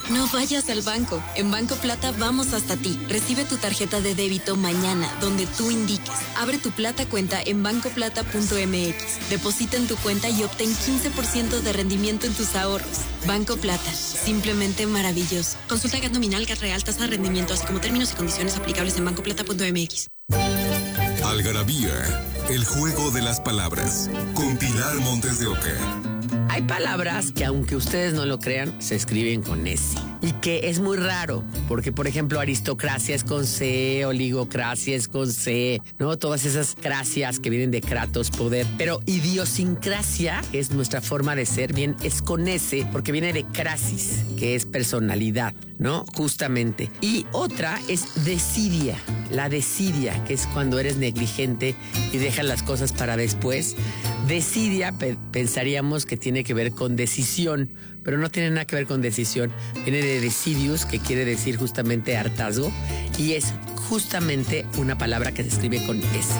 No vayas al banco. En Banco Plata vamos hasta ti. Recibe tu tarjeta de débito mañana, donde tú indiques. Abre tu Plata cuenta en bancoplata.mx. Deposita en tu cuenta y obtén 15% de rendimiento en tus ahorros. Banco Plata. Simplemente maravilloso. Consulta GAT nominal, GAT real, tasa de rendimiento, así como términos y condiciones aplicables en bancoplata.mx. Algarabía, el juego de las palabras, con Pilar Montes de Oca. Hay palabras que, aunque ustedes no lo crean, se escriben con S. Y que es muy raro, porque, por ejemplo, aristocracia es con C, oligocracia es con C, ¿no? Todas esas cracias que vienen de kratos, poder. Pero idiosincrasia, que es nuestra forma de ser, bien, es con S, porque viene de crasis, que es personalidad, ¿no? Justamente. Y otra es desidia, la desidia, que es cuando eres negligente y dejas las cosas para después. Desidia, pensaríamos que tiene que ver con decisión, pero no tiene nada que ver con decisión. Viene de decidius, que quiere decir justamente hartazgo, y es justamente una palabra que se escribe con S.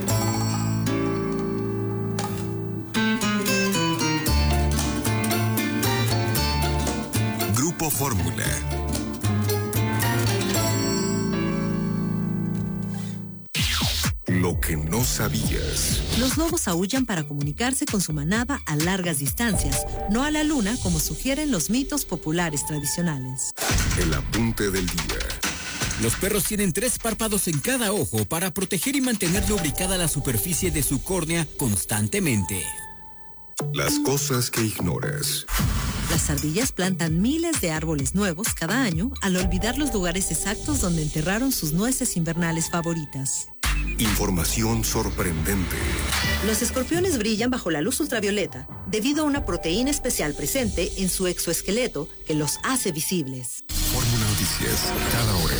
Grupo Fórmula. Lo que no sabías. Los lobos aúllan para comunicarse con su manada a largas distancias, no a la luna como sugieren los mitos populares tradicionales. El apunte del día. Los perros tienen 3 párpados en cada ojo para proteger y mantener lubricada la superficie de su córnea constantemente. Las cosas que ignoras. Las ardillas plantan miles de árboles nuevos cada año al olvidar los lugares exactos donde enterraron sus nueces invernales favoritas. Información sorprendente. Los escorpiones brillan bajo la luz ultravioleta debido a una proteína especial presente en su exoesqueleto que los hace visibles. Fórmula Noticias, cada hora.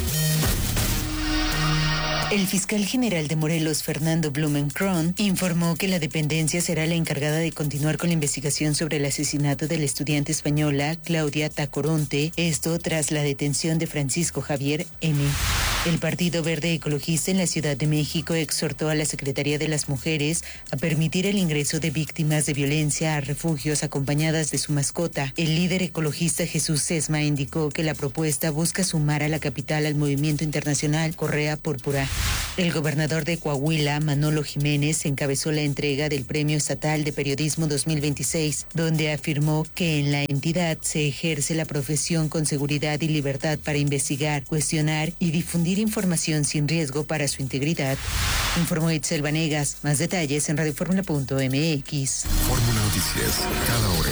El fiscal general de Morelos, Fernando Blumenkron, informó que la dependencia será la encargada de continuar con la investigación sobre el asesinato de la estudiante española Claudia Tacoronte, esto tras la detención de Francisco Javier M. El Partido Verde Ecologista en la Ciudad de México exhortó a la Secretaría de las Mujeres a permitir el ingreso de víctimas de violencia a refugios acompañadas de su mascota. El líder ecologista Jesús Sesma indicó que la propuesta busca sumar a la capital al movimiento internacional Correa Púrpura. El gobernador de Coahuila, Manolo Jiménez, encabezó la entrega del Premio Estatal de Periodismo 2026, donde afirmó que en la entidad se ejerce la profesión con seguridad y libertad para investigar, cuestionar y difundir información sin riesgo para su integridad. Informó Itzel Vanegas. Más detalles en radioformula.mx. Fórmula Noticias, cada hora.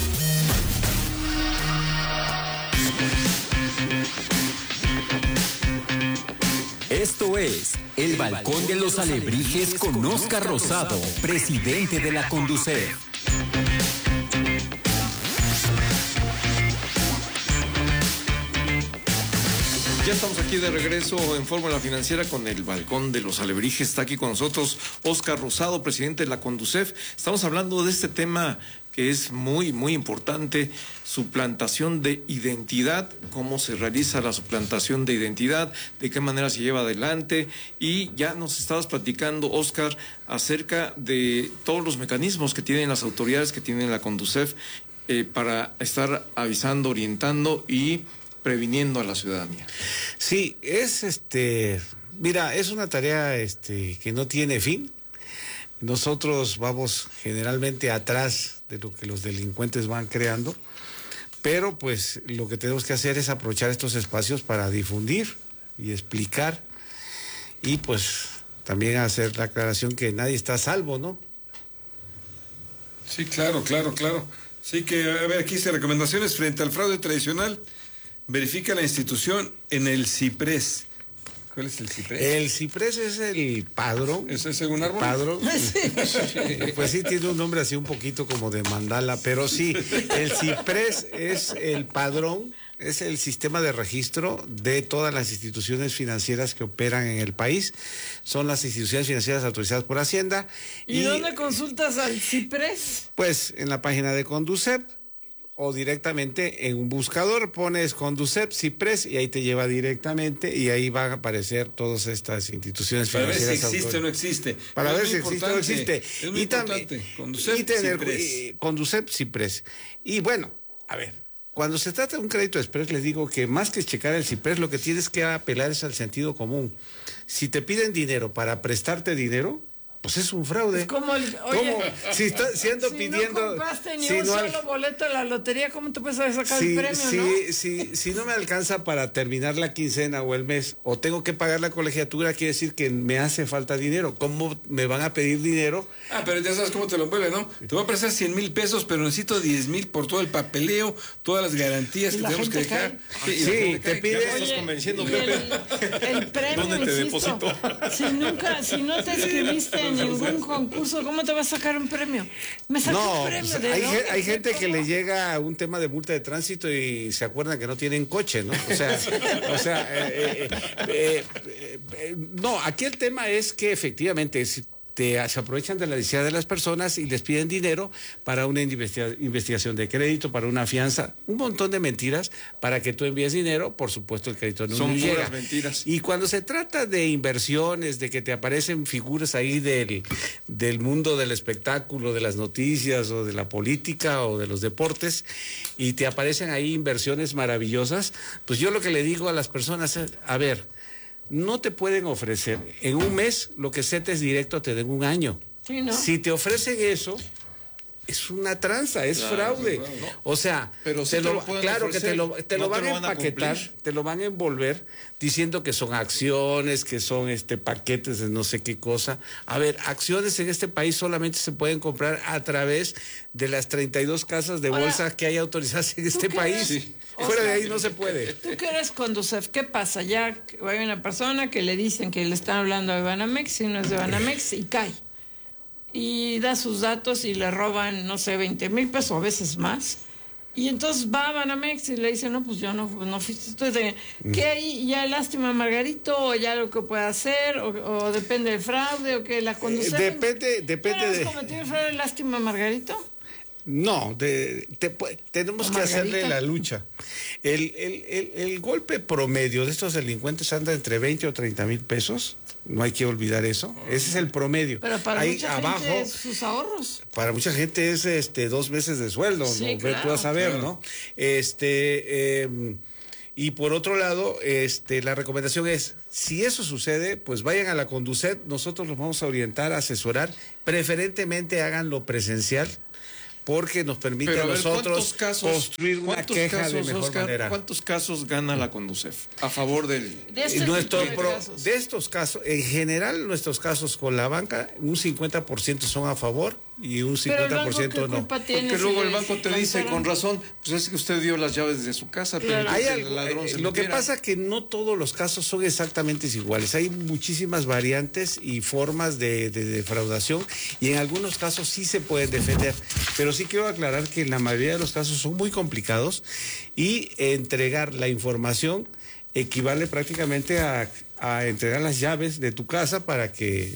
Esto es El Balcón de los Alebrijes con Óscar Rosado, presidente de la Conducef. Ya estamos aquí de regreso en Fórmula Financiera con el Balcón de los Alebrijes. Está aquí con nosotros Óscar Rosado, presidente de la Conducef. Estamos hablando de este tema que es muy, muy importante, suplantación de identidad, cómo se realiza la suplantación de identidad, de qué manera se lleva adelante. Y ya nos estabas platicando, Óscar, acerca de todos los mecanismos que tienen las autoridades, que tienen la Conducef, para estar avisando, orientando y previniendo a la ciudadanía. Sí, mira, es una tarea que no tiene fin. Nosotros vamos generalmente atrás de lo que los delincuentes van creando, pero pues lo que tenemos que hacer es aprovechar estos espacios para difundir y explicar y pues también hacer la aclaración que nadie está a salvo, ¿no? Sí, claro. Sí que, a ver, aquí dice recomendaciones frente al fraude tradicional. Verifica la institución en el CIPRES. ¿Cuál es el CIPRES? El CIPRES es el padrón. ¿Ese es según árbol? Padrón. Pues sí, tiene un nombre así un poquito como de mandala, pero sí, el CIPRES es el padrón, es el sistema de registro de todas las instituciones financieras que operan en el país. Son las instituciones financieras autorizadas por Hacienda. ¿Y dónde consultas al CIPRES? Pues en la página de Conducef, o directamente en un buscador pones Conducef, CIPRES y ahí te lleva directamente y ahí van a aparecer todas estas instituciones financieras. Para ver si existe o no existe. Para ver si existe o no existe. Es muy importante. Conducef, CIPRES. Y bueno, a ver, cuando se trata de un crédito express, les digo que más que checar el CIPRES, lo que tienes que apelar es al sentido común. Si te piden dinero para prestarte dinero, pues es un fraude. Es como oye, ¿cómo? Si ando pidiendo... no compraste ni un solo boleto de la lotería, ¿cómo te puedes sacar el premio, no? Si no me alcanza para terminar la quincena o el mes, o tengo que pagar la colegiatura, quiere decir que me hace falta dinero. ¿Cómo me van a pedir dinero? Pero ya sabes cómo te lo envuelve, ¿no? Te voy a prestar 100,000 pesos, pero necesito 10,000 por todo el papeleo, todas las garantías que tenemos que dejar. Sí, te pide... Ya me estás convenciendo, Pepe. El premio, ¿Dónde te insisto, depositó? si no te inscribiste en ningún concurso, ¿cómo te vas a sacar un premio? Me saqué un premio. Hay gente que le llega un tema de multa de tránsito y se acuerdan que no tienen coche, ¿no? No, aquí el tema es que efectivamente se aprovechan de la necesidad de las personas y les piden dinero para una investigación de crédito, para una fianza, un montón de mentiras para que tú envíes dinero. Por supuesto, el crédito no son llega. Puras mentiras. Y cuando se trata de inversiones, de que te aparecen figuras ahí del mundo del espectáculo, de las noticias o de la política o de los deportes, y te aparecen ahí inversiones maravillosas, pues yo lo que le digo a las personas es, a ver, no te pueden ofrecer en un mes lo que setes directo te den un año. Sí, ¿no? Si te ofrecen eso, es una tranza, es fraude. No. O sea, pero sí claro que te lo van a empaquetar, cumplir. te lo van a envolver diciendo que son acciones, que son paquetes de no sé qué cosa. A ver, acciones en este país solamente se pueden comprar a través de las 32 casas de bolsa que hay autorizadas en este país. Sí. Fuera de ahí no se puede. ¿Tú qué eres Conducef? ¿Qué pasa? Ya hay una persona que le dicen que le están hablando de Banamex y no es de Banamex y cae. Y da sus datos y le roban, no sé, 20,000 pesos, a veces más. Y entonces va a Banamex y le dice, no, pues yo no fuiste. Entonces, ¿qué hay? ¿Ya lástima Margarito? ¿O ya lo que puede hacer? ¿O depende del fraude? ¿O que la Conducef? Depende ¿has cometido el fraude lástima Margarito? No, tenemos que hacerle la lucha. El golpe promedio de estos delincuentes anda entre 20 o 30,000 pesos. No hay que olvidar eso. Ese es el promedio. Pero para ahí mucha abajo, gente es sus ahorros. Para mucha gente es 2 meses de sueldo, sí, ¿no? Claro, tú vas a ver, claro. ¿No? Y por otro lado, la recomendación es, si eso sucede, pues vayan a la Conducef, nosotros los vamos a orientar, a asesorar, preferentemente háganlo presencial, porque nos permite a nosotros construir una queja de mejor manera. ¿Cuántos casos gana la Conducef a favor de estos casos? En general, nuestros casos con la banca, un 50% son a favor y un 50% no. Porque luego el banco te dice, con razón, pues es que usted dio las llaves de su casa, pero el ladrón se lo que metiera. pasa es que no todos los casos son exactamente iguales. Hay muchísimas variantes y formas de defraudación y en algunos casos sí se pueden defender. Pero sí quiero aclarar que en la mayoría de los casos son muy complicados y entregar la información equivale prácticamente a entregar las llaves de tu casa para que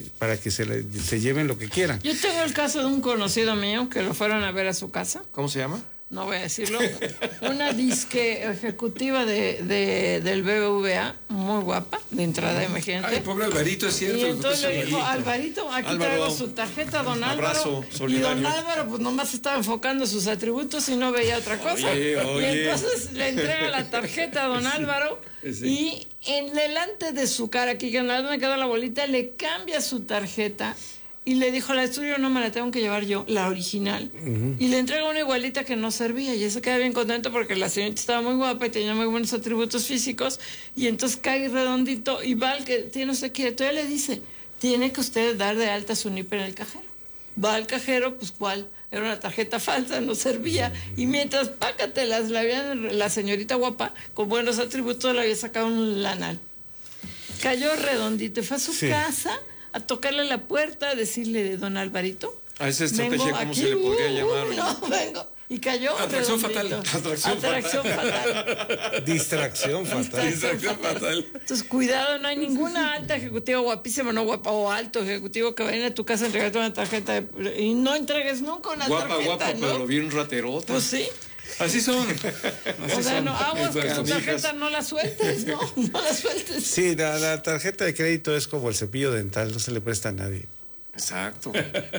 se lleven lo que quieran. Yo tengo el caso de un conocido mío que lo fueron a ver a su casa. ¿Cómo se llama? No voy a decirlo. Una disque ejecutiva del BBVA, muy guapa, de entrada, imagínate. Ay, pobre Alvarito, es cierto. Y entonces le dijo, Alvarito, aquí traigo su tarjeta, don Álvaro. Abrazo solidario. Y don Álvaro, pues nomás estaba enfocando sus atributos y no veía otra cosa. Oye. Y entonces le entrega la tarjeta a don Álvaro y en delante de su cara, aquí que no me quedó la bolita, le cambia su tarjeta. Y le dijo, la estudio no me la tengo que llevar yo, la original. Y le entrega una igualita que no servía. Y eso queda bien contento porque la señorita estaba muy guapa y tenía muy buenos atributos físicos. Y entonces cae redondito y va al que tiene usted que... Entonces le dice, tiene que usted dar de alta su NIP en el cajero. Va al cajero, pues ¿cuál? Era una tarjeta falsa, no servía. Y mientras, pácatelas, la señorita guapa, con buenos atributos, le había sacado un lanal. Cayó redondito y fue a su casa... a tocarle la puerta, a decirle, don Alvarito. A esa estrategia, ¿cómo se le podría llamar? No, vengo. Y cayó. Atracción fatal. Atracción fatal. Distracción fatal. Entonces, cuidado, no hay ninguna alta ejecutiva guapísima, no guapa, o alto ejecutivo que vaya a tu casa a entregarte una tarjeta y no entregues nunca una tarjeta. Guapa, ¿no? pero bien raterota. Pues sí. Así son. O sea, no, aguas que tu tarjeta no la sueltes, no la sueltes. Sí, la tarjeta de crédito es como el cepillo dental, no se le presta a nadie. Exacto.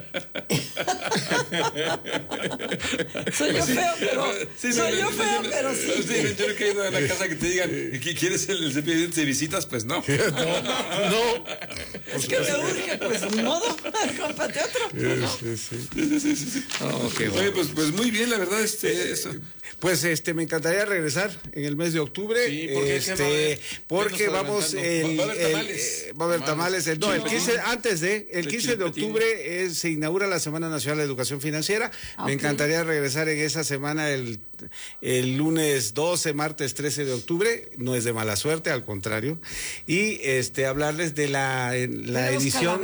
Soy yo feo, pero sí. Yo nunca he ido a la casa que te digan, ¿quieres el cepillo de dientes de visitas? Pues no. No. Es que me urge, pues ni modo, cómprate otro. Sí. Oye, pues muy bien, la verdad, eso. Pues me encantaría regresar en el mes de octubre. Sí, porque vamos va a haber tamales. El 15 de octubre se inaugura la Semana Nacional de Educación Financiera. Me encantaría regresar en esa semana el lunes 12, martes 13 de octubre. No es de mala suerte, al contrario. Y hablarles de la edición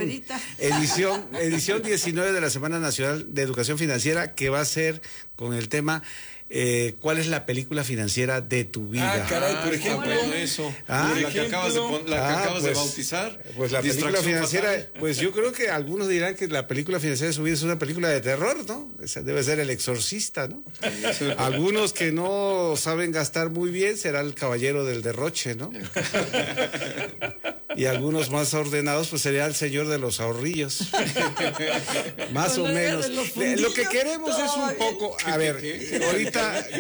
19 de la Semana Nacional de Educación Financiera, que va a ser con el tema ¿cuál es la película financiera de tu vida? Caray, por ejemplo. La que acabas de bautizar. Pues la película financiera, fatal. Pues yo creo que algunos dirán que la película financiera de su vida es una película de terror, ¿no? Esa debe ser El Exorcista, ¿no? Algunos que no saben gastar muy bien será El Caballero del Derroche, ¿no? Y algunos más ordenados, pues sería El Señor de los Ahorrillos. Más o menos. Lo que queremos es un poco, a ver, ahorita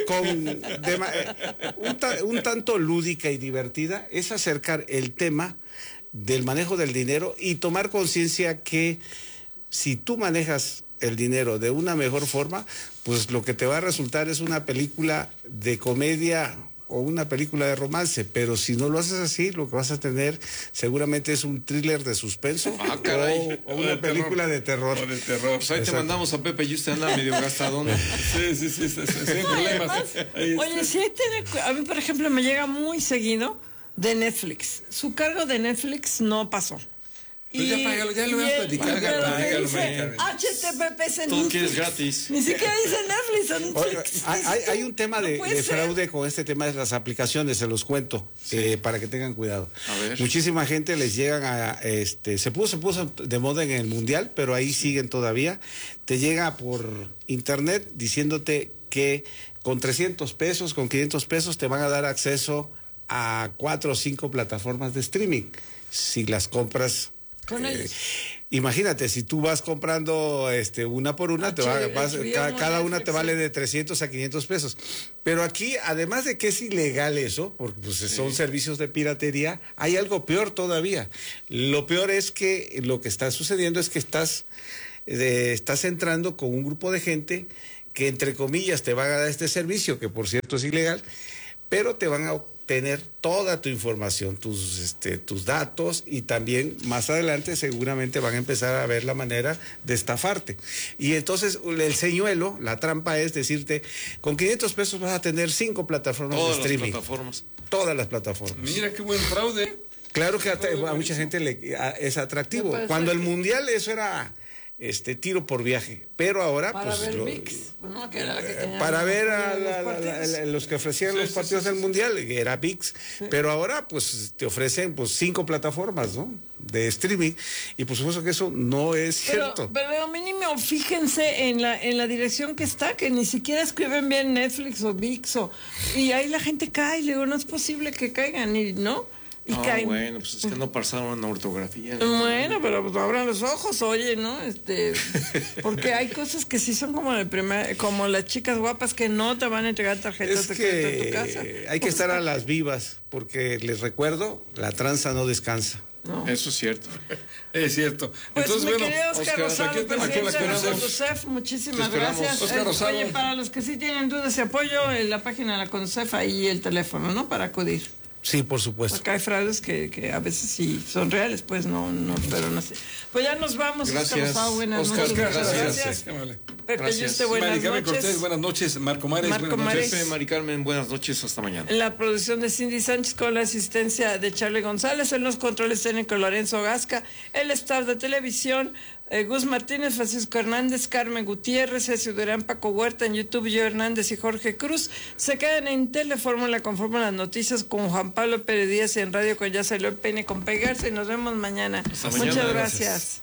un tanto lúdica y divertida, es acercar el tema del manejo del dinero y tomar conciencia que si tú manejas el dinero de una mejor forma, pues lo que te va a resultar es una película de comedia o una película de romance, pero si no lo haces así, lo que vas a tener seguramente es un thriller de suspenso o una película de terror. O de terror. Pues ahí te mandamos a Pepe y usted anda medio gastadón. Sí, problemas. Oye, sí, a mí, por ejemplo, me llega muy seguido de Netflix. Su cargo de Netflix no pasó. Pues ya lo voy a platicar. HTTPS. Todo quieres gratis. Ni siquiera dice Netflix. Hay un tema de fraude con este tema de las aplicaciones, se los cuento, para que tengan cuidado. A ver. Muchísima gente les llegan a, se puso de moda en el mundial, pero ahí siguen todavía. Te llega por internet diciéndote que con 300 pesos, con 500 pesos te van a dar acceso a 4 o 5 plataformas de streaming. Si las compras con ellos. Imagínate, si tú vas comprando una por una, cada una te vale de 300 a 500 pesos. Pero aquí, además de que es ilegal eso, porque pues, son servicios de piratería, hay algo peor todavía. Lo peor es que lo que está sucediendo es que estás entrando con un grupo de gente que, entre comillas, te va a dar este servicio, que por cierto es ilegal, pero te van a tener toda tu información, tus datos, y también más adelante seguramente van a empezar a ver la manera de estafarte. Y entonces el señuelo, la trampa es decirte, con 500 pesos vas a tener 5 plataformas de streaming. Todas las plataformas. Mira qué buen fraude. Claro que a mucha gente es atractivo. Cuando el mundial eso era tiro por viaje, pero ahora para ver ViX, ¿no? Que era la que tenía para ver los que ofrecían los partidos del mundial, que era ViX, pero ahora pues te ofrecen 5 plataformas, ¿no?, de streaming, y por supuesto que eso no es cierto. Pero mínimo fíjense en la dirección que está, que ni siquiera escriben bien Netflix o ViX, y ahí la gente cae, le digo, no es posible que caigan, ¿no? Bueno, pues es que no pasaron una ortografía. Bueno, pero pues abran los ojos, oye, ¿no? Porque hay cosas que sí son como las chicas guapas que no te van a entregar tarjetas de crédito a tu casa. Hay que estar a las vivas, porque les recuerdo, la tranza no descansa. No. Eso es cierto. Es cierto. Pues entonces, mi querido Oscar Rosado, presidente de la CONDUCEF, muchísimas gracias. Oye, para los que sí tienen dudas y apoyo, en la página de la CONDUCEF, ahí el teléfono, ¿no?, para acudir. Sí, por supuesto. Porque hay fraudes que a veces sí son reales, pues no, pero no sé. Pues ya nos vamos. Gracias. Buenas noches. Gracias. Pepe Yuste, buenas noches. Cortés, buenas noches. Marco Mares, buenas noches. Pepe, Mari Carmen, buenas noches. Hasta mañana. En la producción de Cindy Sánchez con la asistencia de Charlie González, en los controles técnicos Lorenzo Gasca, el staff de televisión, Gus Martínez, Francisco Hernández, Carmen Gutiérrez, César Durán, Paco Huerta, en YouTube, Yo Hernández y Jorge Cruz. Se quedan en Telefórmula con Fórmula Noticias con Juan Pablo Pérez Díaz, y en Radio con Ya Salió el Peine con Pegarse. Nos vemos mañana. Muchas gracias.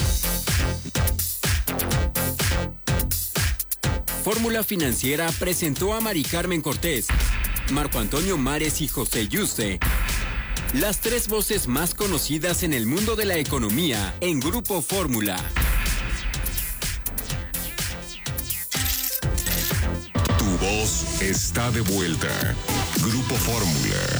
Fórmula Financiera presentó a Mari Carmen Cortés, Marco Antonio Mares y José Yuste. Las 3 voces más conocidas en el mundo de la economía en Grupo Fórmula. Tu voz está de vuelta. Grupo Fórmula.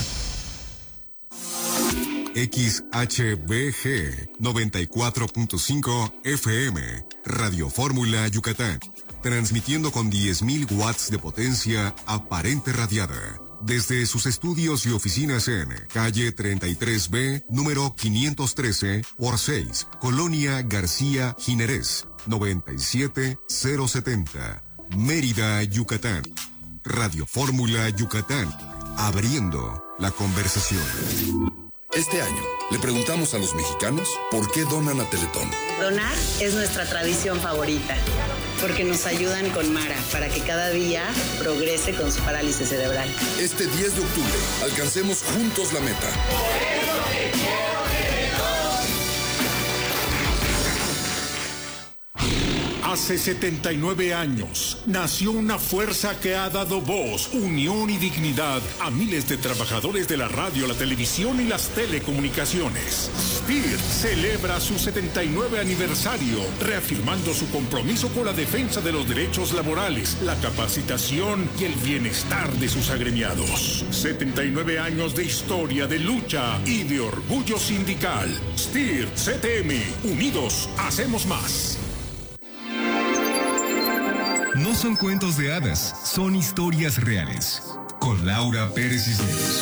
XHBG 94.5 FM. Radio Fórmula Yucatán. Transmitiendo con 10.000 watts de potencia aparente radiada. Desde sus estudios y oficinas en calle 33B, número 513 por 6, Colonia García Jiménez, 97070, Mérida, Yucatán. Radio Fórmula Yucatán, abriendo la conversación. Este año le preguntamos a los mexicanos por qué donan a Teletón. Donar es nuestra tradición favorita, porque nos ayudan con Mara para que cada día progrese con su parálisis cerebral. Este 10 de octubre, alcancemos juntos la meta. Por eso te quiero, Teletón. Hace 79 años nació una fuerza que ha dado voz, unión y dignidad a miles de trabajadores de la radio, la televisión y las telecomunicaciones. STIR celebra su 79 aniversario, reafirmando su compromiso con la defensa de los derechos laborales, la capacitación y el bienestar de sus agremiados. 79 años de historia, de lucha y de orgullo sindical. STIR CTM, unidos hacemos más. No son cuentos de hadas, son historias reales. Con Laura Pérez Cisneros.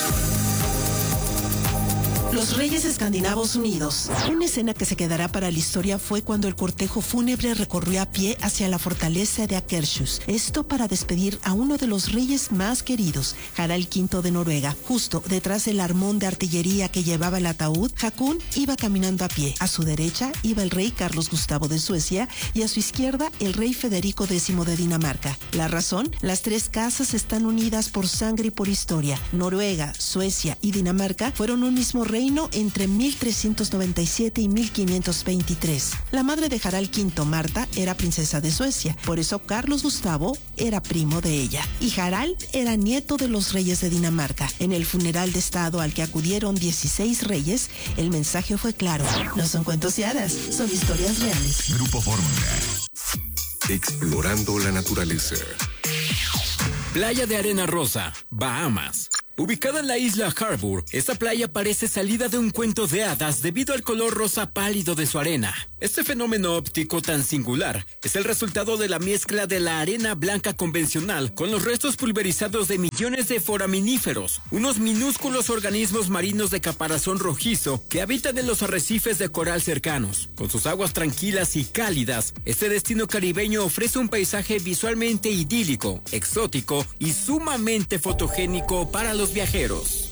Los Reyes Escandinavos Unidos. Una escena que se quedará para la historia fue cuando el cortejo fúnebre recorrió a pie hacia la fortaleza de Akershus. Esto para despedir a uno de los reyes más queridos, Harald V de Noruega. Justo detrás del armón de artillería que llevaba el ataúd, Hakon iba caminando a pie. A su derecha iba el rey Carlos Gustavo de Suecia y a su izquierda el rey Federico X de Dinamarca. La razón, las 3 casas están unidas por sangre y por historia. Noruega, Suecia y Dinamarca fueron un mismo reino entre 1397 y 1523. La madre de Harald V, Marta, era princesa de Suecia, por eso Carlos Gustavo era primo de ella. Y Harald era nieto de los reyes de Dinamarca. En el funeral de estado al que acudieron 16 reyes, el mensaje fue claro. No son cuentos de hadas, son historias reales. Grupo Fórmula. Explorando la naturaleza. Playa de Arena Rosa, Bahamas. Ubicada en la isla Harbour, esta playa parece salida de un cuento de hadas debido al color rosa pálido de su arena. Este fenómeno óptico tan singular es el resultado de la mezcla de la arena blanca convencional con los restos pulverizados de millones de foraminíferos, unos minúsculos organismos marinos de caparazón rojizo que habitan en los arrecifes de coral cercanos. Con sus aguas tranquilas y cálidas, este destino caribeño ofrece un paisaje visualmente idílico, exótico y sumamente fotogénico para los viajeros.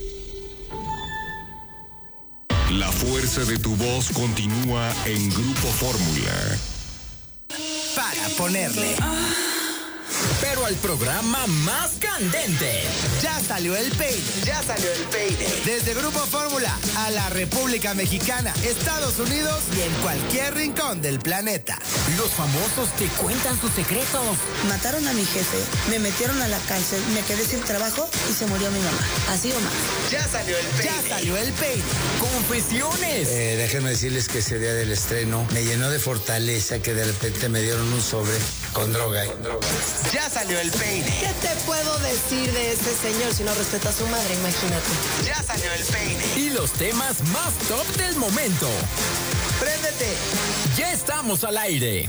La fuerza de tu voz continúa en Grupo Fórmula. Para ponerle pero al programa más candente. Ya salió el peine. Ya salió el peine. Desde Grupo Fórmula a la República Mexicana, Estados Unidos y en cualquier rincón del planeta. Los famosos te cuentan sus secretos. Mataron a mi jefe, me metieron a la cárcel, me quedé sin trabajo y se murió mi mamá. Así o más. Ya salió el peine. Ya salió el peine. Confesiones. Déjenme decirles que ese día del estreno me llenó de fortaleza que de repente me dieron un sobre con droga. Ya salió el peine. ¿Qué te puedo decir de ese señor si no respeta a su madre? Imagínate. Ya salió el peine. Y los temas más top del momento. ¡Préndete! Ya estamos al aire.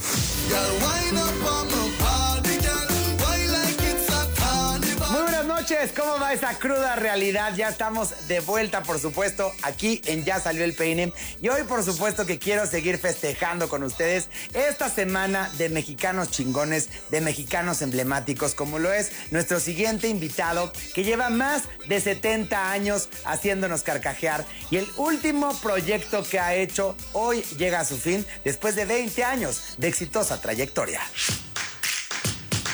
Muy buenas noches, ¿cómo va esa cruda realidad? Ya estamos de vuelta, por supuesto, aquí en Ya Salió el Peine. Y hoy, por supuesto, que quiero seguir festejando con ustedes esta semana de mexicanos chingones, de mexicanos emblemáticos, como lo es nuestro siguiente invitado, que lleva más de 70 años haciéndonos carcajear. Y el último proyecto que ha hecho hoy llega a su fin después de 20 años de exitosa trayectoria. Un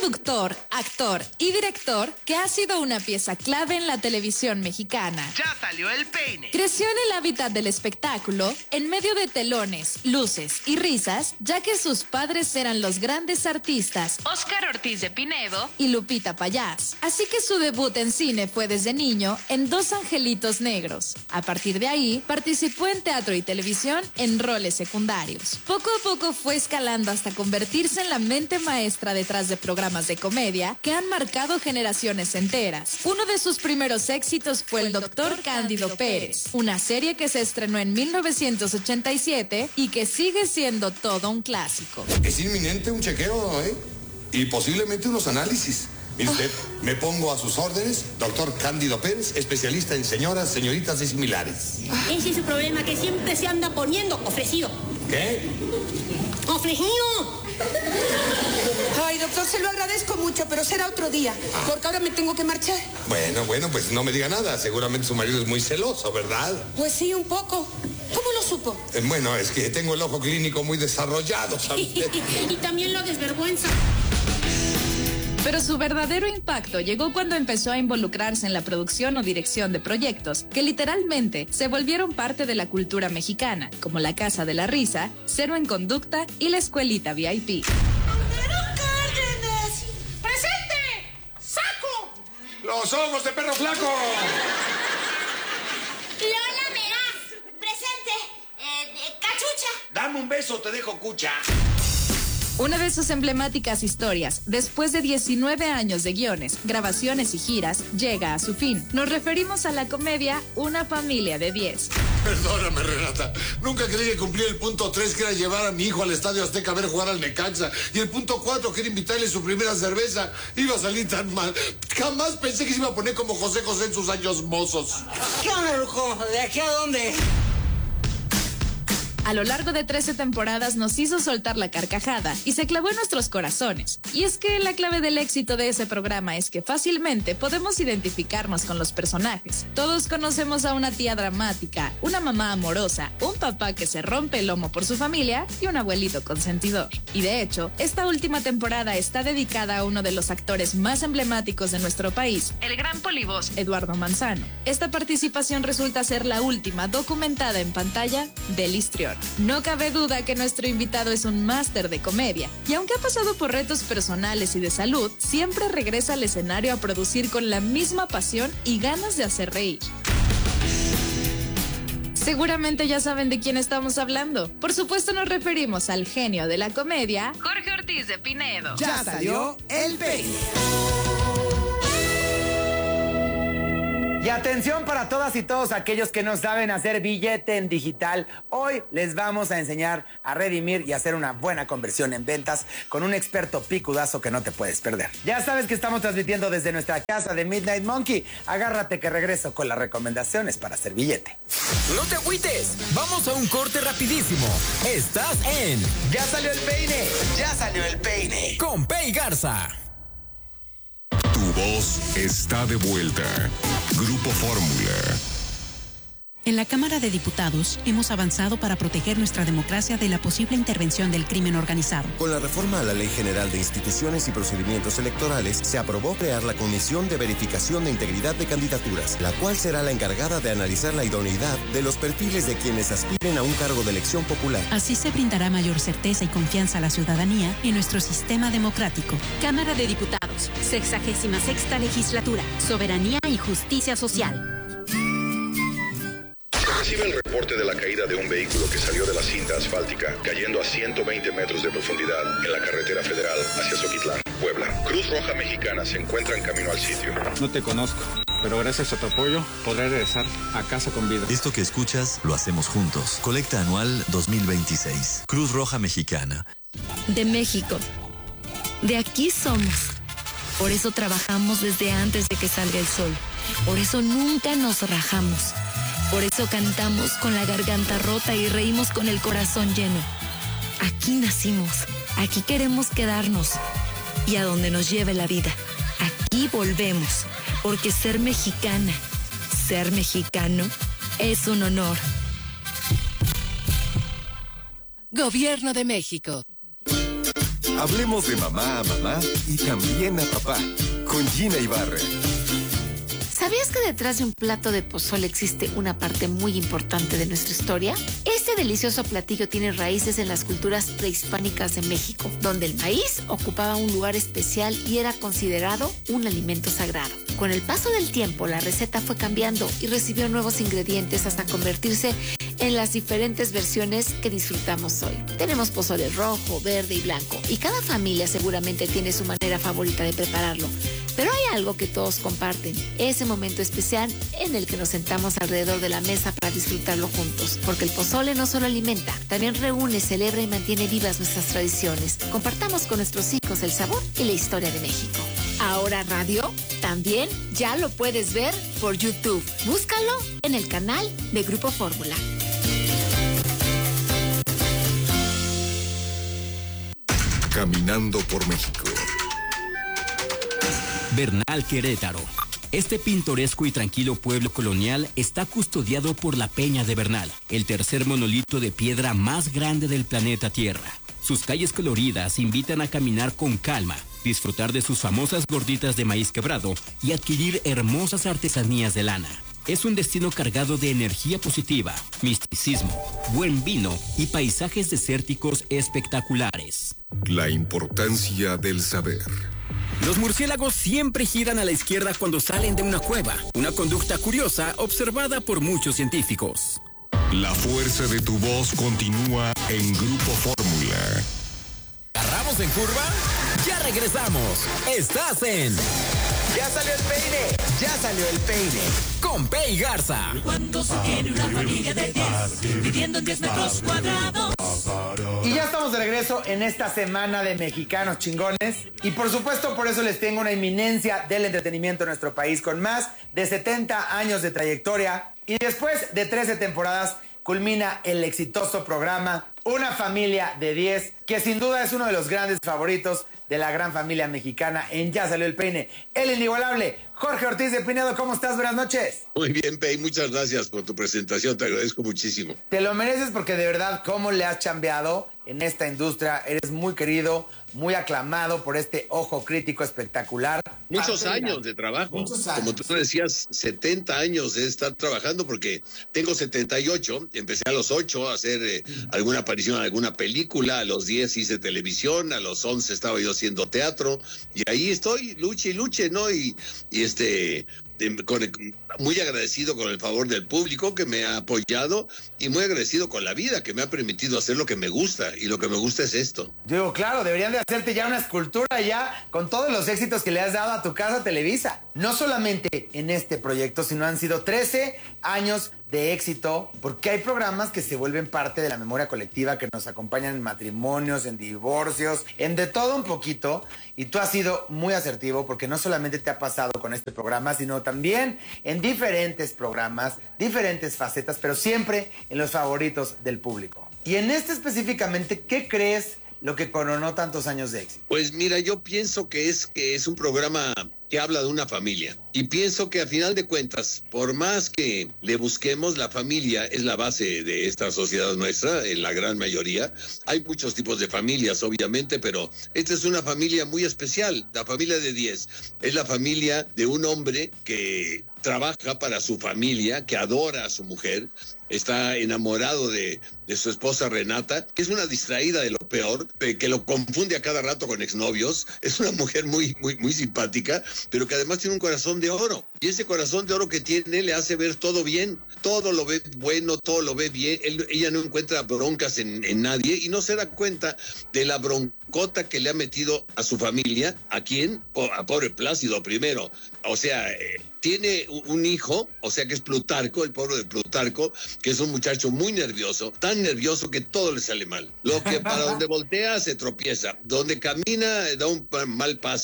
conductor, actor y director que ha sido una pieza clave en la televisión mexicana. Ya salió el peine. Creció en el hábitat del espectáculo, en medio de telones, luces y risas, ya que sus padres eran los grandes artistas Óscar Ortiz de Pinedo y Lupita Payás. Así que su debut en cine fue desde niño en Dos Angelitos Negros. A partir de ahí, participó en teatro y televisión en roles secundarios. Poco a poco fue escalando hasta convertirse en la mente maestra detrás de programas de comedia que han marcado generaciones enteras. Uno de sus primeros éxitos fue El Doctor Cándido Pérez, una serie que se estrenó en 1987 y que sigue siendo todo un clásico. Es inminente un chequeo, y posiblemente unos análisis. Mire usted, me pongo a sus órdenes, doctor Cándido Pérez, especialista en señoras, señoritas y similares. Ese es el problema, que siempre se anda poniendo ofrecido. ¿Qué? ¡Ofrecido! Ay, doctor, se lo agradezco mucho, pero será otro día, porque ahora me tengo que marchar. Bueno, pues no me diga nada. Seguramente su marido es muy celoso, ¿verdad? Pues sí, un poco. ¿Cómo lo supo? Bueno, es que tengo el ojo clínico muy desarrollado, ¿sabe usted? Y también lo desvergüenza. Pero su verdadero impacto llegó cuando empezó a involucrarse en la producción o dirección de proyectos que literalmente se volvieron parte de la cultura mexicana, como La Casa de la Risa, Cero en Conducta y La Escuelita VIP. ¡Cárdenas! ¡Presente! ¡Saco! ¡Los ojos de perro flaco! ¡Lola Meraz! ¡Presente! ¡Cachucha! Dame un beso, te dejo cucha. Una de sus emblemáticas historias, después de 19 años de guiones, grabaciones y giras, llega a su fin. Nos referimos a la comedia Una Familia de 10. Perdóname, Renata. Nunca creí que cumplía el punto 3, que era llevar a mi hijo al Estadio Azteca a ver jugar al Necaxa. Y el punto 4, que era invitarle su primera cerveza. Iba a salir tan mal. Jamás pensé que se iba a poner como José José en sus años mozos. ¿Qué onda, Lujo? ¿De aquí a dónde? A lo largo de 13 temporadas nos hizo soltar la carcajada y se clavó en nuestros corazones. Y es que la clave del éxito de ese programa es que fácilmente podemos identificarnos con los personajes. Todos conocemos a una tía dramática, una mamá amorosa, un papá que se rompe el lomo por su familia y un abuelito consentidor. Y de hecho, esta última temporada está dedicada a uno de los actores más emblemáticos de nuestro país, el gran polivoz Eduardo Manzano. Esta participación resulta ser la última documentada en pantalla del histrión. No cabe duda que nuestro invitado es un máster de comedia, y aunque ha pasado por retos personales y de salud, siempre regresa al escenario a producir con la misma pasión y ganas de hacer reír. Seguramente ya saben de quién estamos hablando. Por supuesto nos referimos al genio de la comedia, Jorge Ortiz de Pinedo. Ya salió el peine. Y atención para todas y todos aquellos que no saben hacer billete en digital. Hoy les vamos a enseñar a redimir y hacer una buena conversión en ventas con un experto picudazo que no te puedes perder. Ya sabes que estamos transmitiendo desde nuestra casa de Midnight Monkey. Agárrate que regreso con las recomendaciones para hacer billete. No te agüites, vamos a un corte rapidísimo. Estás en Ya salió el peine, ya salió el peine. Con Pei Garza. Tu voz está de vuelta. Grupo Fórmula. En la Cámara de Diputados hemos avanzado para proteger nuestra democracia de la posible intervención del crimen organizado. Con la reforma a la Ley General de Instituciones y Procedimientos Electorales, se aprobó crear la Comisión de Verificación de Integridad de Candidaturas, la cual será la encargada de analizar la idoneidad de los perfiles de quienes aspiren a un cargo de elección popular. Así se brindará mayor certeza y confianza a la ciudadanía en nuestro sistema democrático. Cámara de Diputados, 66ª Legislatura, Soberanía y Justicia Social. Recibe el reporte de la caída de un vehículo que salió de la cinta asfáltica, cayendo a 120 metros de profundidad en la carretera federal hacia Zoquitlán, Puebla. Cruz Roja Mexicana se encuentra en camino al sitio. No te conozco, pero gracias a tu apoyo podré regresar a casa con vida. Esto que escuchas lo hacemos juntos. Colecta anual 2026. Cruz Roja Mexicana. De México. De aquí somos. Por eso trabajamos desde antes de que salga el sol. Por eso nunca nos rajamos. Por eso cantamos con la garganta rota y reímos con el corazón lleno. Aquí nacimos, aquí queremos quedarnos. Y a donde nos lleve la vida, aquí volvemos. Porque ser mexicana, ser mexicano, es un honor. Gobierno de México. Hablemos de mamá a mamá y también a papá, con Gina Ibarra. ¿Sabías que detrás de un plato de pozole existe una parte muy importante de nuestra historia? Este delicioso platillo tiene raíces en las culturas prehispánicas de México, donde el maíz ocupaba un lugar especial y era considerado un alimento sagrado. Con el paso del tiempo, la receta fue cambiando y recibió nuevos ingredientes hasta convertirse en las diferentes versiones que disfrutamos hoy. Tenemos pozole rojo, verde y blanco, y cada familia seguramente tiene su manera favorita de prepararlo. Pero hay algo que todos comparten, ese momento especial en el que nos sentamos alrededor de la mesa para disfrutarlo juntos. Porque el pozole no solo alimenta, también reúne, celebra y mantiene vivas nuestras tradiciones. Compartamos con nuestros hijos el sabor y la historia de México. Ahora Radio también ya lo puedes ver por YouTube. Búscalo en el canal de Grupo Fórmula. Caminando por México. Bernal, Querétaro. Este pintoresco y tranquilo pueblo colonial está custodiado por la Peña de Bernal, el tercer monolito de piedra más grande del planeta Tierra. Sus calles coloridas invitan a caminar con calma, disfrutar de sus famosas gorditas de maíz quebrado y adquirir hermosas artesanías de lana. Es un destino cargado de energía positiva, misticismo, buen vino y paisajes desérticos espectaculares. La importancia del saber. Los murciélagos siempre giran a la izquierda cuando salen de una cueva, una conducta curiosa observada por muchos científicos. La fuerza de tu voz continúa en Grupo Fórmula. ¿Agarramos en curva? Ya regresamos. Estás en... Ya salió el peine, ya salió el peine. Con Pei Garza. Cuando se tiene una familia de 10, viviendo en 10 metros cuadrados. Y ya estamos de regreso en esta semana de Mexicanos Chingones. Y por supuesto, por eso les tengo una eminencia del entretenimiento en nuestro país con más de 70 años de trayectoria. Y después de 13 temporadas, culmina el exitoso programa Una Familia de 10, que sin duda es uno de los grandes favoritos de la gran familia mexicana en Ya Salió el Peine. El inigualable Jorge Ortiz de Pinedo. ¿Cómo estás? Buenas noches. Muy bien, Pei. Muchas gracias por tu presentación. Te agradezco muchísimo. Te lo mereces porque de verdad, cómo le has chambeado en esta industria. Eres muy querido, muy aclamado por este ojo crítico espectacular. Muchos años de trabajo. Muchos años. Como tú decías, 70 años de estar trabajando porque tengo 78. Empecé a los 8 a hacer alguna aparición en alguna película. A los 10 hice televisión. A los 11 estaba yo haciendo teatro. Y ahí estoy, luche, ¿no? Y muy agradecido con el favor del público que me ha apoyado y muy agradecido con la vida que me ha permitido hacer lo que me gusta, y lo que me gusta es esto. Digo, claro, deberían de hacerte ya una escultura ya con todos los éxitos que le has dado a tu casa Televisa. No solamente en este proyecto, sino han sido 13 años de éxito, porque hay programas que se vuelven parte de la memoria colectiva, que nos acompañan en matrimonios, en divorcios, en de todo un poquito, y tú has sido muy asertivo porque no solamente te ha pasado con este programa, sino también en diferentes programas, diferentes facetas, pero siempre en los favoritos del público. Y en este específicamente, ¿qué crees lo que coronó tantos años de éxito? Pues mira, yo pienso que es un programa que habla de una familia. Y pienso que a final de cuentas, por más que le busquemos, la familia es la base de esta sociedad nuestra, en la gran mayoría. Hay muchos tipos de familias, obviamente, pero esta es una familia muy especial. La familia de 10 es la familia de un hombre que trabaja para su familia, que adora a su mujer, está enamorado de su esposa Renata, que es una distraída de lo peor, que lo confunde a cada rato con exnovios. Es una mujer muy simpática, pero que además tiene un corazón de oro. Y ese corazón de oro que tiene le hace ver todo bien, todo lo ve bueno, todo lo ve bien. Ella no encuentra broncas en nadie y no se da cuenta de la broncota que le ha metido a su familia. ¿A quién? A pobre Plácido primero. O sea, tiene un hijo, o sea que es Plutarco, el pueblo de Plutarco, que es un muchacho muy nervioso, tan nervioso que todo le sale mal. Lo que para donde voltea se tropieza, donde camina da un mal paso,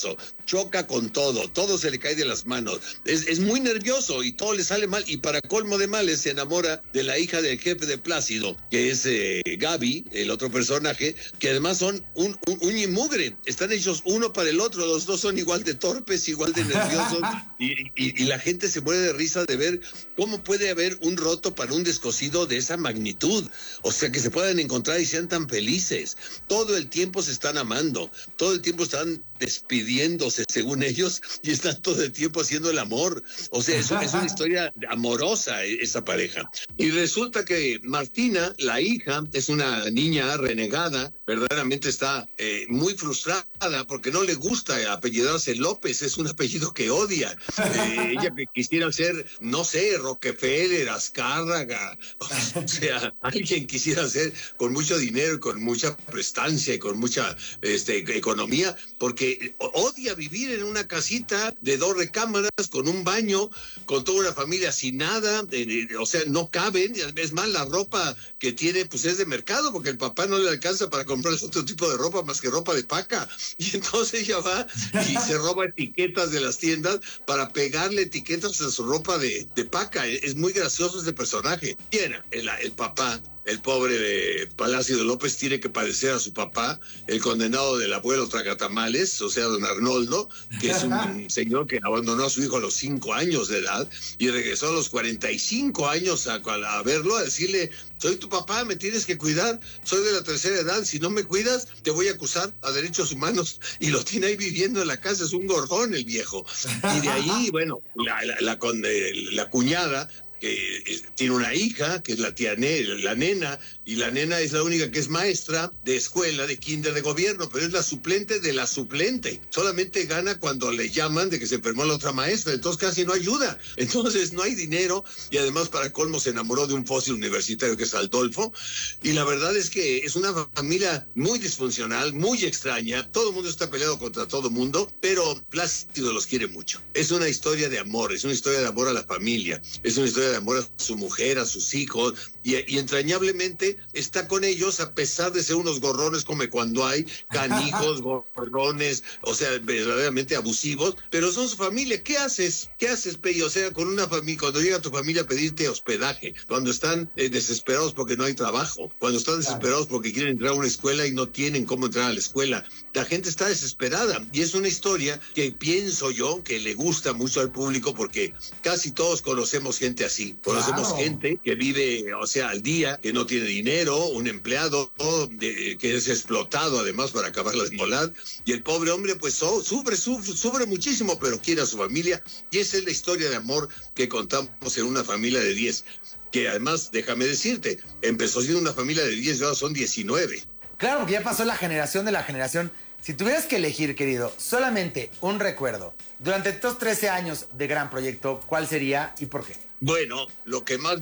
choca con todo se le cae de las manos, es muy nervioso y todo le sale mal, y para colmo de males se enamora de la hija del jefe de Plácido, que es Gaby, el otro personaje, que además son un y mugre, están hechos uno para el otro, los dos son igual de torpes, igual de nerviosos, y la gente se muere de risa de ver cómo puede haber un roto para un descosido de esa magnitud, o sea, que se puedan encontrar y sean tan felices, todo el tiempo se están amando, todo el tiempo están despidiéndose según ellos y están todo el tiempo haciendo el amor, o sea, es una historia amorosa esa pareja. Y resulta que Martina, la hija, es una niña renegada, verdaderamente está muy frustrada porque no le gusta apellidarse López, es un apellido que odia. Ella quisiera ser, no sé, Rockefeller, Azcárraga, o sea, alguien quisiera ser con mucho dinero, con mucha prestancia y con mucha economía, porque odia vivir en una casita de 2 recámaras, con un baño, con toda una familia sin nada, o sea, no caben, es más, la ropa que tiene pues es de mercado, porque el papá no le alcanza para comprar otro tipo de ropa más que ropa de paca, y entonces ella va y se roba etiquetas de las tiendas para pegarle etiquetas a su ropa de paca. Es muy gracioso ese personaje. ¿Quién? El papá. El pobre de Palacio de López tiene que padecer a su papá, el condenado del abuelo Tragatamales, o sea, don Arnoldo, que es un señor que abandonó a su hijo a los 5 años de edad y regresó a los 45 años a verlo, a decirle: soy tu papá, me tienes que cuidar, soy de la tercera edad, si no me cuidas te voy a acusar a derechos humanos, y lo tiene ahí viviendo en la casa, es un gorrón el viejo. Y de ahí, bueno, la cuñada, que tiene una hija, que es la nena, y la nena es la única que es maestra de escuela, de kinder de gobierno, pero es la suplente de la suplente. Solamente gana cuando le llaman de que se enfermó la otra maestra, entonces casi no ayuda. Entonces no hay dinero, y además para colmo se enamoró de un fósil universitario que es Adolfo, y la verdad es que es una familia muy disfuncional, muy extraña, todo el mundo está peleado contra todo el mundo, pero Plácido los quiere mucho. Es una historia de amor, es una historia de amor a la familia, es una historia de amor a su mujer, a sus hijos, y entrañablemente está con ellos a pesar de ser unos gorrones como cuando hay canijos, gorrones, o sea, verdaderamente abusivos, pero son su familia. ¿Qué haces, Pello? O sea, con una familia, cuando llega tu familia a pedirte hospedaje, cuando están desesperados porque no hay trabajo, cuando están desesperados porque quieren entrar a una escuela y no tienen cómo entrar a la escuela, la gente está desesperada, y es una historia que pienso yo que le gusta mucho al público, porque casi todos conocemos gente así, conocemos gente que vive, o sea, al día, que no tiene dinero, un empleado que es explotado además para acabar la esmolar, y el pobre hombre pues sufre muchísimo, pero quiere a su familia, y esa es la historia de amor que contamos en Una familia de 10, que además, déjame decirte, empezó siendo una familia de 10 y ahora son 19. Claro, porque ya pasó la generación de la generación. Si tuvieras que elegir, querido, solamente un recuerdo durante estos 13 años de gran proyecto, ¿cuál sería y por qué? Bueno, lo que más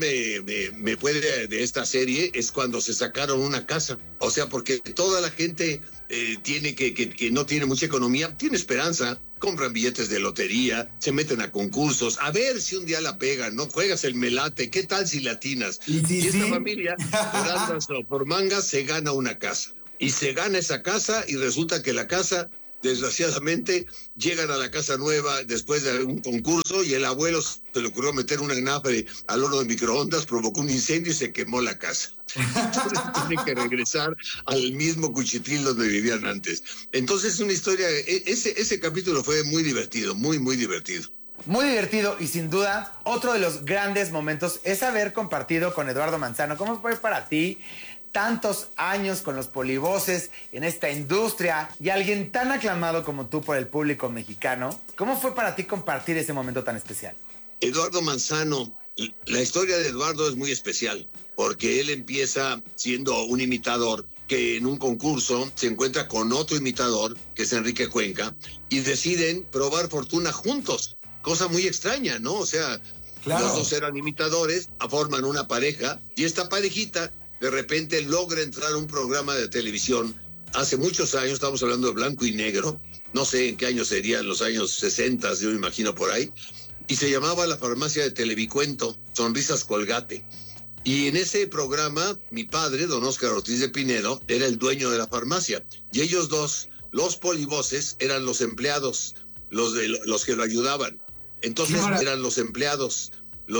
me puede de esta serie es cuando se sacaron una casa. O sea, porque toda la gente tiene que no tiene mucha economía, tiene esperanza, compran billetes de lotería, se meten a concursos, a ver si un día la pegan, ¿no? Juegas el melate, ¿qué tal si latinas? Y esta familia, por andas o por mangas, se gana una casa. Y se gana esa casa, y resulta que la casa, desgraciadamente, llegan a la casa nueva después de un concurso, y el abuelo se le ocurrió meter una nafre al horno de microondas, provocó un incendio y se quemó la casa. Entonces tienen que regresar al mismo Cuchitril donde vivían antes. Entonces es una historia, ese capítulo fue muy divertido, muy, muy divertido. Muy divertido, y sin duda, otro de los grandes momentos es haber compartido con Eduardo Manzano. ¿Cómo fue para ti tantos años con los polivoces en esta industria y alguien tan aclamado como tú por el público mexicano? ¿Cómo fue para ti compartir ese momento tan especial? Eduardo Manzano, la historia de Eduardo es muy especial, porque él empieza siendo un imitador que en un concurso se encuentra con otro imitador, que es Enrique Cuenca, y deciden probar fortuna juntos. Cosa muy extraña, ¿no? O sea, los dos eran imitadores, forman una pareja, y esta parejita de repente logra entrar a un programa de televisión hace muchos años, estamos hablando de blanco y negro, no sé en qué año serían, los años 60, yo me imagino por ahí, y se llamaba La Farmacia de Televicuento, Sonrisas Colgate. Y en ese programa, mi padre, don Óscar Ortiz de Pinedo, era el dueño de la farmacia, y ellos dos, los polivoces, eran los empleados. los que lo ayudaban. Entonces eran los empleados,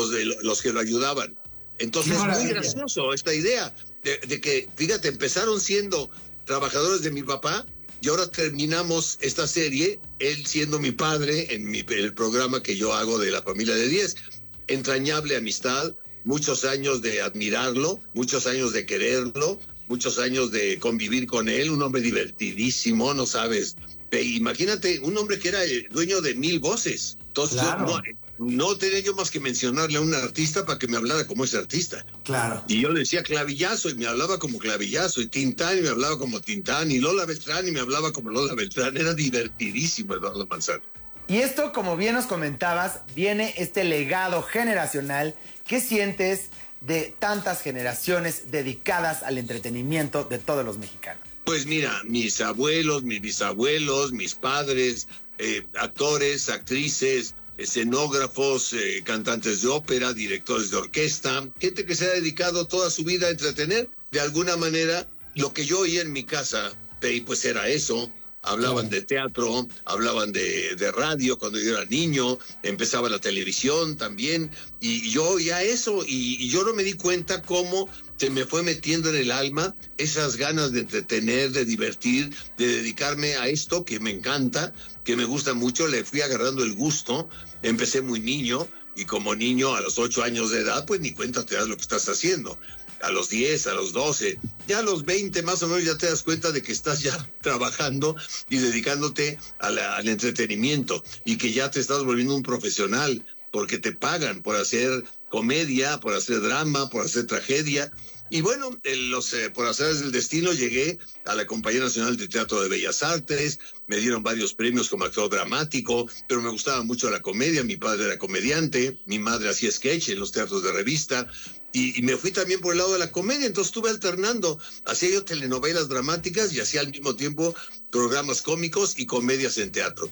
los que lo ayudaban. Entonces es muy gracioso esta idea de que, fíjate, empezaron siendo trabajadores de mi papá y ahora terminamos esta serie, él siendo mi padre en el programa que yo hago de La Familia de 10. Entrañable amistad, muchos años de admirarlo, muchos años de quererlo, muchos años de convivir con él, un hombre divertidísimo, no sabes. Imagínate, un hombre que era el dueño de 1000 voces. Entonces yo no tenía yo más que mencionarle a un artista para que me hablara como ese artista. Claro. Y yo le decía Clavillazo y me hablaba como Clavillazo, y Tintán y me hablaba como Tintán, y Lola Beltrán y me hablaba como Lola Beltrán. Era divertidísimo Eduardo Manzano. Y esto, como bien nos comentabas, viene este legado generacional. ¿Qué sientes de tantas generaciones dedicadas al entretenimiento de todos los mexicanos? Pues mira, mis abuelos, mis bisabuelos, mis padres, actores, actrices, escenógrafos, cantantes de ópera, directores de orquesta, gente que se ha dedicado toda su vida a entretener. De alguna manera, lo que yo oía en mi casa, pues era eso. Hablaban de teatro, hablaban de radio cuando yo era niño, empezaba la televisión también, y yo oía eso, y yo no me di cuenta cómo se me fue metiendo en el alma esas ganas de entretener, de divertir, de dedicarme a esto que me encanta, que me gusta mucho. Le fui agarrando el gusto. Empecé muy niño, y como niño a los 8 años de edad, pues ni cuenta te das lo que estás haciendo. A los 10, a los 12, ya a los 20 más o menos ya te das cuenta de que estás ya trabajando y dedicándote al entretenimiento, y que ya te estás volviendo un profesional, porque te pagan por hacer comedia, por hacer drama, por hacer tragedia. Y bueno, por azares del destino llegué a la Compañía Nacional de Teatro de Bellas Artes, me dieron varios premios como actor dramático, pero me gustaba mucho la comedia. Mi padre era comediante, mi madre hacía sketch en los teatros de revista, y me fui también por el lado de la comedia. Entonces estuve alternando, hacía yo telenovelas dramáticas y hacía al mismo tiempo programas cómicos y comedias en teatro.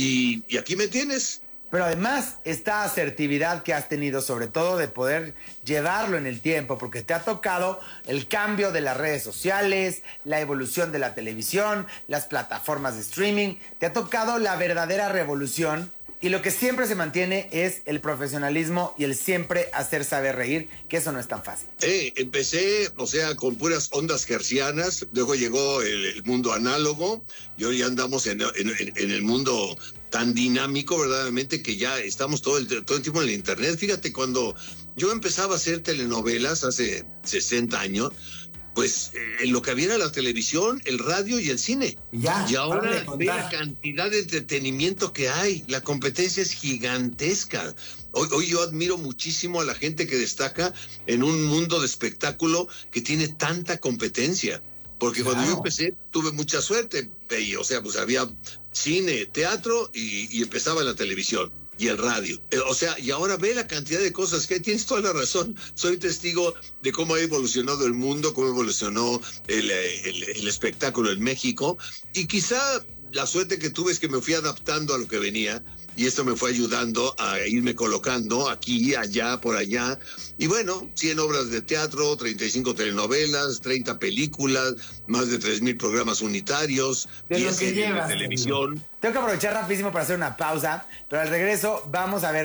Y aquí me tienes. Pero además, esta asertividad que has tenido, sobre todo de poder llevarlo en el tiempo, porque te ha tocado el cambio de las redes sociales, la evolución de la televisión, las plataformas de streaming, te ha tocado la verdadera revolución, y lo que siempre se mantiene es el profesionalismo y el siempre hacer saber reír, que eso no es tan fácil. Empecé, con puras ondas hercianas, luego llegó el mundo análogo, y hoy andamos en el mundo tan dinámico, verdaderamente, que ya estamos todo el tiempo en el internet. Fíjate, cuando yo empezaba a hacer telenovelas hace 60 años, pues lo que había era la televisión, el radio y el cine. Y ahora ve la cantidad de entretenimiento que hay. La competencia es gigantesca. Hoy yo admiro muchísimo a la gente que destaca en un mundo de espectáculo que tiene tanta competencia. Porque cuando yo empecé tuve mucha suerte. Pues había cine, teatro y empezaba la televisión y el radio. Y ahora ve la cantidad de cosas que hay. Tienes toda la razón. Soy testigo de cómo ha evolucionado el mundo, cómo evolucionó el espectáculo en México. Y quizá la suerte que tuve es que me fui adaptando a lo que venía, y esto me fue ayudando a irme colocando aquí, allá, por allá. Y bueno, 100 obras de teatro, 35 telenovelas, 30 películas, más de 3,000 programas unitarios, 10 series de televisión. Tengo que aprovechar rapidísimo para hacer una pausa, pero al regreso vamos a ver